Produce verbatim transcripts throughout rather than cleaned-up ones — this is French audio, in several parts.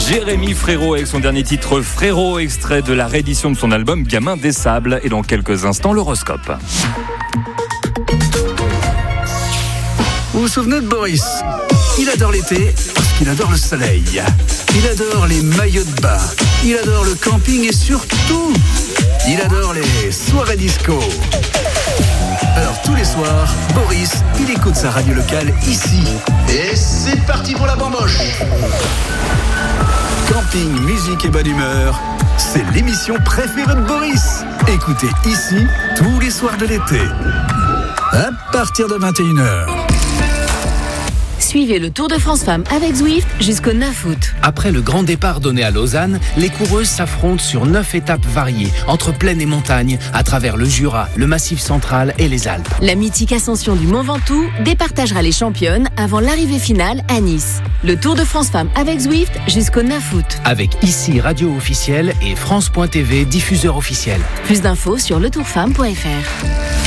Jérémy Frérot avec son dernier titre Frérot, extrait de la réédition de son album Gamin des Sables. Et dans quelques instants, l'horoscope. Vous vous souvenez de Boris ? Il adore l'été parce qu'il adore le soleil. Il adore les maillots de bain. Il adore le camping et surtout, il adore les soirées disco. Alors tous les soirs, Boris, il écoute sa radio locale ici. Et c'est parti pour la bamboche. Camping, musique et bonne humeur, c'est l'émission préférée de Boris. Écoutez ici tous les soirs de l'été. À partir de vingt et une heures. Suivez le Tour de France Femmes avec Zwift jusqu'au neuf août. Après le grand départ donné à Lausanne, les coureuses s'affrontent sur neuf étapes variées, entre plaine et montagne, à travers le Jura, le Massif central et les Alpes. La mythique ascension du Mont Ventoux départagera les championnes avant l'arrivée finale à Nice. Le Tour de France Femmes avec Zwift jusqu'au neuf août. Avec ici radio officielle et France point T V diffuseur officiel. Plus d'infos sur le tour femme point f r.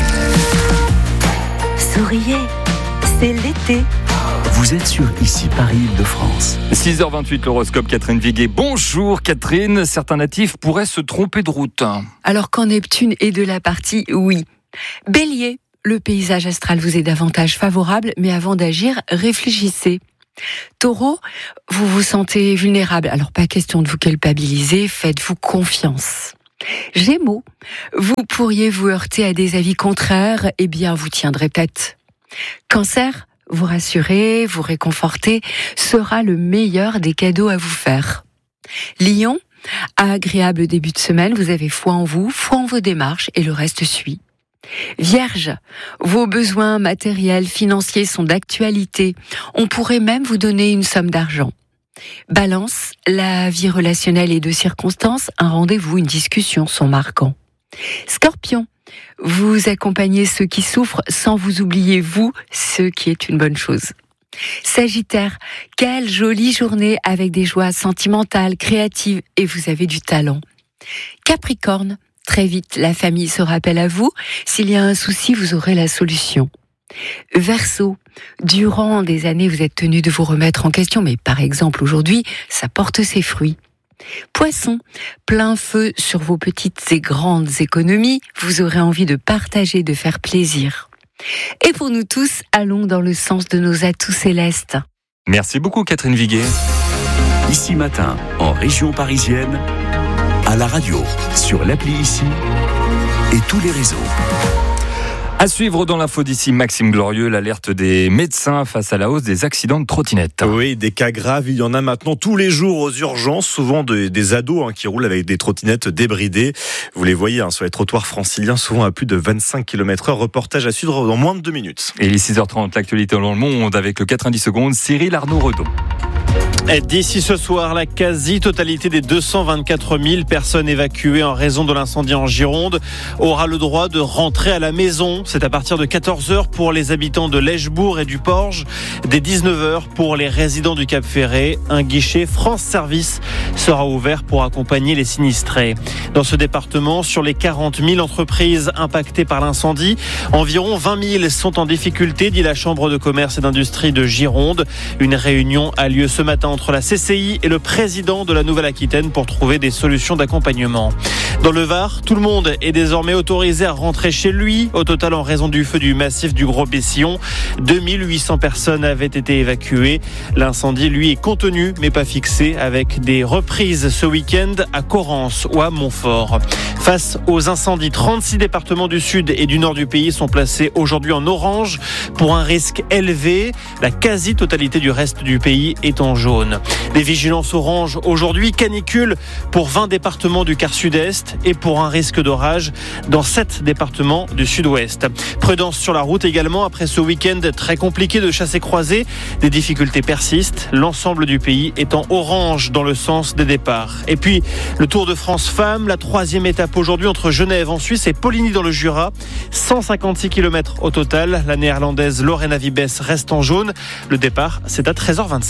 Souriez, c'est l'été. Vous êtes sur ici Paris-Île-de-France. six heures vingt-huit, l'horoscope, Catherine Viguet. Bonjour Catherine, certains natifs pourraient se tromper de route. Alors quand Neptune est de la partie, oui. Bélier, le paysage astral vous est davantage favorable, mais avant d'agir, réfléchissez. Taureau, vous vous sentez vulnérable, alors pas question de vous culpabiliser, faites-vous confiance. Gémeaux, vous pourriez vous heurter à des avis contraires, eh bien vous tiendrez tête. Cancer, vous rassurer, vous réconforter sera le meilleur des cadeaux à vous faire. Lion, agréable début de semaine, vous avez foi en vous, foi en vos démarches et le reste suit. Vierge, vos besoins matériels, financiers sont d'actualité. On pourrait même vous donner une somme d'argent. Balance, la vie relationnelle et de circonstances, un rendez-vous, une discussion sont marquants. Scorpion, vous accompagnez ceux qui souffrent sans vous oublier vous, ce qui est une bonne chose. Sagittaire, quelle jolie journée avec des joies sentimentales, créatives et vous avez du talent. Capricorne, très vite la famille se rappelle à vous, s'il y a un souci vous aurez la solution. Verseau, durant des années vous êtes tenu de vous remettre en question, mais par exemple aujourd'hui ça porte ses fruits. Poisson, plein feu sur vos petites et grandes économies, vous aurez envie de partager, de faire plaisir. Et pour nous tous, allons dans le sens de nos atouts célestes. Merci beaucoup Catherine Viguet. Ici matin, en région parisienne, à la radio, sur l'appli ici et tous les réseaux. À suivre dans l'info d'ici, Maxime Glorieux, l'alerte des médecins face à la hausse des accidents de trottinettes. Oui, des cas graves, il y en a maintenant tous les jours aux urgences, souvent de, des ados hein, qui roulent avec des trottinettes débridées. Vous les voyez hein, sur les trottoirs franciliens, souvent à plus de vingt-cinq kilomètres heure. Reportage à suivre dans moins de deux minutes. Et il est six heures trente, l'actualité dans le monde avec le quatre-vingt-dix secondes, Cyril Arnaud-Redon. D'ici ce soir, la quasi-totalité des deux cent vingt-quatre mille personnes évacuées en raison de l'incendie en Gironde aura le droit de rentrer à la maison. C'est à partir de quatorze heures pour les habitants de l'Eschbourg et du Porge, dès dix-neuf heures pour les résidents du Cap-Ferré. Un guichet France Service sera ouvert pour accompagner les sinistrés. Dans ce département, sur les quarante mille entreprises impactées par l'incendie, environ vingt mille sont en difficulté, dit la Chambre de commerce et d'industrie de Gironde. Une réunion a lieu ce matin entre la C C I et le président de la Nouvelle-Aquitaine pour trouver des solutions d'accompagnement. Dans le Var, tout le monde est désormais autorisé à rentrer chez lui. Au total, en raison du feu du massif du Gros-Bessillon, deux mille huit cents personnes avaient été évacuées. L'incendie, lui, est contenu, mais pas fixé, avec des reprises ce week-end à Corrence ou à Montfort. Face aux incendies, trente-six départements du sud et du nord du pays sont placés aujourd'hui en orange pour un risque élevé. La quasi-totalité du reste du pays est en jaune. Les vigilances orange aujourd'hui, canicule pour vingt départements du quart sud-est et pour un risque d'orage dans sept départements du sud-ouest. Prudence sur la route également après ce week-end très compliqué de chassé-croisé. Des difficultés persistent, l'ensemble du pays est en orange dans le sens des départs. Et puis le Tour de France Femmes, la troisième étape aujourd'hui entre Genève en Suisse et Poligny dans le Jura. cent cinquante-six kilomètres au total. La néerlandaise Lorena Wiebes reste en jaune. Le départ, c'est à treize heures vingt-cinq.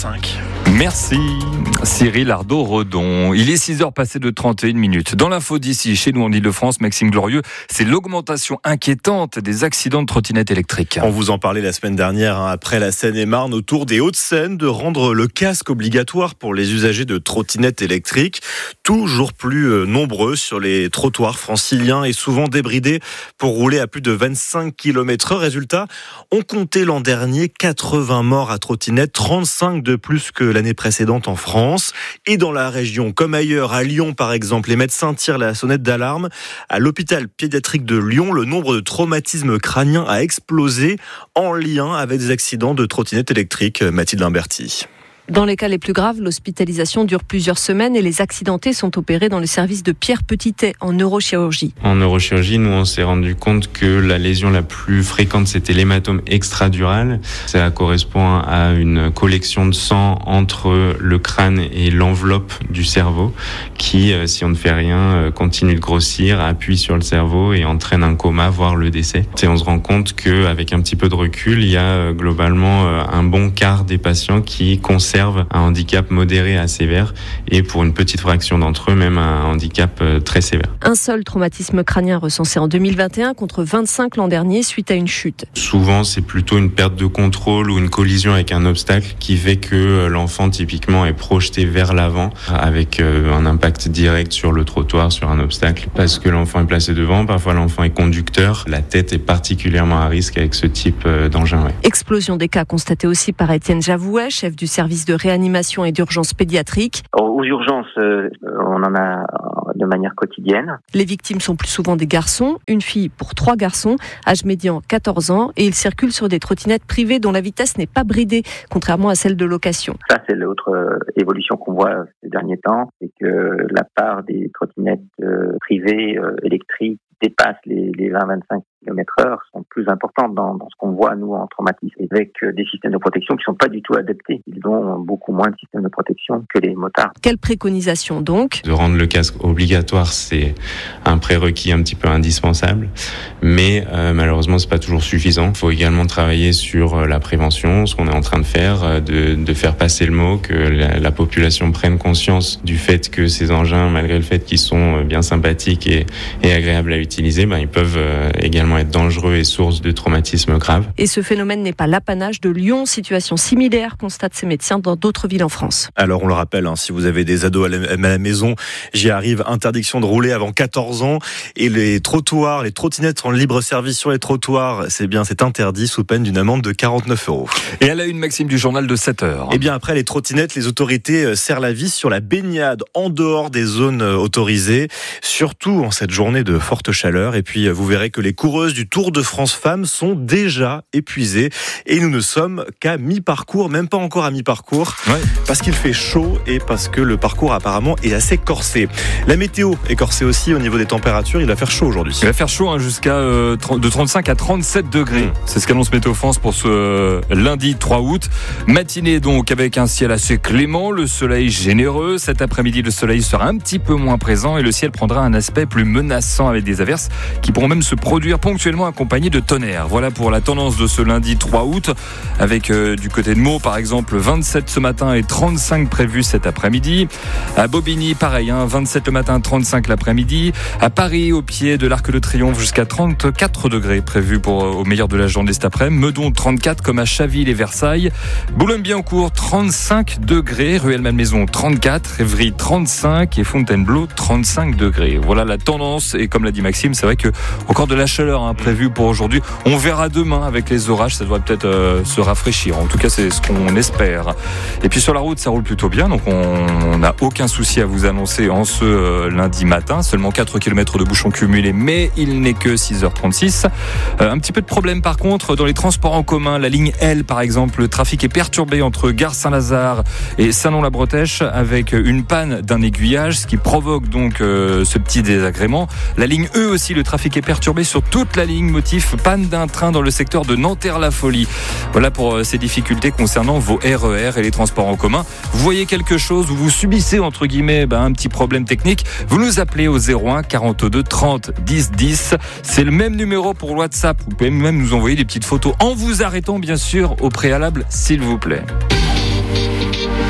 Merci Cyril Ardo-Redon. Il est six heures passées de trente et une minutes. Dans l'info d'ici, chez nous en Ile-de-France, Maxime Glorieux, c'est l'augmentation inquiétante des accidents de trottinettes électriques. On vous en parlait la semaine dernière, hein, après la Seine-et-Marne, autour des Hauts-de-Seine, de rendre le casque obligatoire pour les usagers de trottinettes électriques, toujours plus euh, nombreux sur les trottoirs franciliens et souvent débridés pour rouler à plus de vingt-cinq kilomètres heure. Résultat, on comptait l'an dernier quatre-vingts morts à trottinette, trente-cinq de plus que l'année précédente en France. Et dans la région, comme ailleurs, à Lyon par exemple, les médecins tirent la sonnette d'alarme. À l'hôpital pédiatrique de Lyon, le nombre de traumatismes crâniens a explosé en lien avec des accidents de trottinettes électriques. Mathilde Limberti. Dans les cas les plus graves, l'hospitalisation dure plusieurs semaines et les accidentés sont opérés dans le service de Pierre Petitet en neurochirurgie. En neurochirurgie, nous on s'est rendu compte que la lésion la plus fréquente c'était l'hématome extradural. Ça correspond à une collection de sang entre le crâne et l'enveloppe du cerveau qui, si on ne fait rien, continue de grossir, appuie sur le cerveau et entraîne un coma, voire le décès. Et on se rend compte qu'avec un petit peu de recul, il y a globalement un bon quart des patients qui conservent un handicap modéré à sévère et pour une petite fraction d'entre eux même un handicap très sévère. Un seul traumatisme crânien recensé en deux mille vingt et un contre vingt-cinq l'an dernier suite à une chute. Souvent c'est plutôt une perte de contrôle ou une collision avec un obstacle qui fait que l'enfant typiquement est projeté vers l'avant avec un impact direct sur le trottoir, sur un obstacle parce que l'enfant est placé devant, parfois l'enfant est conducteur, la tête est particulièrement à risque avec ce type d'engin. Ouais. Explosion des cas constatée aussi par Étienne Javouet, chef du service de réanimation et d'urgence pédiatrique. Aux urgences, euh, on en a de manière quotidienne. Les victimes sont plus souvent des garçons, une fille pour trois garçons, âge médian quatorze ans, et ils circulent sur des trottinettes privées dont la vitesse n'est pas bridée, contrairement à celle de location. Ça, c'est l'autre euh, évolution qu'on voit ces derniers temps, c'est que la part des trottinettes euh, privées euh, électriques dépasse les, les vingt à vingt-cinq kilomètres heure sont plus importantes dans, dans ce qu'on voit, nous, en traumatisme, avec des systèmes de protection qui ne sont pas du tout adaptés. Ils ont beaucoup moins de systèmes de protection que les motards. Quelle préconisation donc ? De rendre le casque obligatoire, c'est un prérequis un petit peu indispensable, mais euh, malheureusement, c'est pas toujours suffisant. Il faut également travailler sur la prévention, ce qu'on est en train de faire, de, de faire passer le mot, que la, la population prenne conscience du fait que ces engins, malgré le fait qu'ils sont bien sympathiques et, et agréables à utiliser, ben, ils peuvent également être dangereux et source de traumatismes graves. Et ce phénomène n'est pas l'apanage de Lyon. Situation similaire, constatent ces médecins dans d'autres villes en France. Alors on le rappelle, hein, si vous avez des ados à la, à la maison, j'y arrive, interdiction de rouler avant quatorze ans. Et les trottoirs, les trottinettes en libre service sur les trottoirs, c'est bien, c'est interdit sous peine d'une amende de quarante-neuf euros. Et à la une, Maxime, du journal de sept heures. Et bien après les trottinettes, les autorités serrent la vis sur la baignade en dehors des zones autorisées, surtout en cette journée de forte chaleur. Et puis vous verrez que les coureuses du Tour de France Femmes sont déjà épuisées et nous ne sommes qu'à mi-parcours, même pas encore à mi-parcours, ouais. Parce qu'il fait chaud et parce que le parcours apparemment est assez corsé. La météo est corsée aussi au niveau des températures, il va faire chaud aujourd'hui. Il va faire chaud hein, jusqu'à euh, de trente-cinq à trente-sept degrés. Mmh. C'est ce qu'annonce Météo France pour ce euh, lundi trois août. Matinée donc avec un ciel assez clément, le soleil généreux. Cet après-midi, le soleil sera un petit peu moins présent et le ciel prendra un aspect plus menaçant avec des averses qui pourront même se produire ponctuellement accompagné de tonnerre. Voilà pour la tendance de ce lundi trois août avec euh, du côté de Meaux par exemple vingt-sept ce matin et trente-cinq prévus cet après-midi. À Bobigny pareil, hein, vingt-sept le matin, trente-cinq l'après-midi. À Paris au pied de l'Arc de Triomphe jusqu'à trente-quatre degrés prévus pour euh, au meilleur de la journée cet après-midi. Meudon trente-quatre comme à Chaville et Versailles. Boulogne-Billancourt trente-cinq degrés. Rueil-Malmaison trente-quatre. Évry trente-cinq et Fontainebleau trente-cinq degrés. Voilà la tendance et comme l'a dit Maxime, c'est vrai que encore de la chaleur hein, prévue pour aujourd'hui. On verra demain avec les orages, ça devrait peut-être euh, se rafraîchir. En tout cas, c'est ce qu'on espère. Et puis sur la route, ça roule plutôt bien, donc on n'a aucun souci à vous annoncer en ce euh, lundi matin. Seulement quatre kilomètres de bouchons cumulés, mais il n'est que six heures trente-six. Euh, un petit peu de problème par contre dans les transports en commun. La ligne L, par exemple, le trafic est perturbé entre Gare Saint-Lazare et Salon-la-Bretèche avec une panne d'un aiguillage, ce qui provoque donc euh, ce petit désagrément. La ligne E aussi, le trafic est perturbé sur toute la ligne, motif panne d'un train dans le secteur de Nanterre-la-Folie. Voilà pour ces difficultés concernant vos R E R et les transports en commun. Vous voyez quelque chose ou vous subissez entre guillemets ben, un petit problème technique, vous nous appelez au zéro un quarante-deux trente dix dix. C'est le même numéro pour WhatsApp. Vous pouvez même nous envoyer des petites photos en vous arrêtant bien sûr au préalable s'il vous plaît.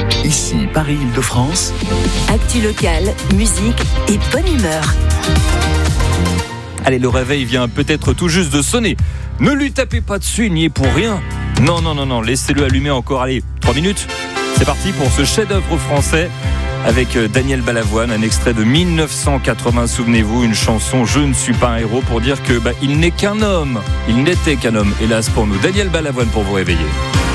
Ici, Paris-Île-de-France. Actu locale, musique et bonne humeur. Allez, le réveil vient peut-être tout juste de sonner. Ne lui tapez pas dessus, il n'y est pour rien. Non, non, non, non, laissez-le allumer encore, allez, trois minutes. C'est parti pour ce chef-d'œuvre français avec Daniel Balavoine, un extrait de mille neuf cent quatre-vingts, souvenez-vous, une chanson « Je ne suis pas un héros » pour dire que bah, il n'est qu'un homme. Il n'était qu'un homme, hélas pour nous. Daniel Balavoine pour vous réveiller.